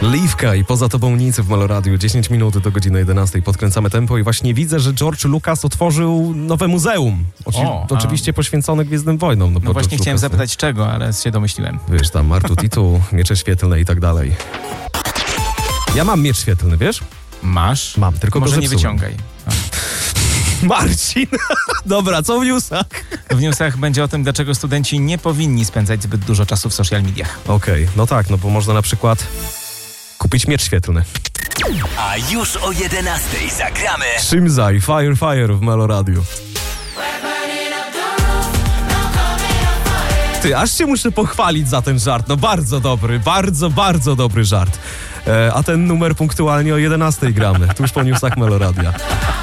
Liwka i Poza tobą nic w Meloradiu. 10 minut do godziny 11. Podkręcamy tempo i właśnie widzę, że George Lucas otworzył nowe muzeum. Oczywiście poświęcone Gwiezdnym Wojnom. No właśnie chciałem zapytać czego, ale się domyśliłem. Wiesz, tam Martu Titu, miecze świetlne i tak dalej. Ja mam miecz świetlny, wiesz? Masz? Mam, tylko może go nie wyciągaj. Marcin! Dobra, co w newsach? W newsach będzie o tym, dlaczego studenci nie powinni spędzać zbyt dużo czasu w social mediach. Okej, no tak, no bo można na przykład kupić miecz świetlny. A już o 11:00 zagramy Shimzai, Fire w Meloradiu. Ty, aż się muszę pochwalić za ten żart. No bardzo dobry, bardzo dobry żart. A ten numer punktualnie o 11:00 gramy, tuż po newsach Meloradia.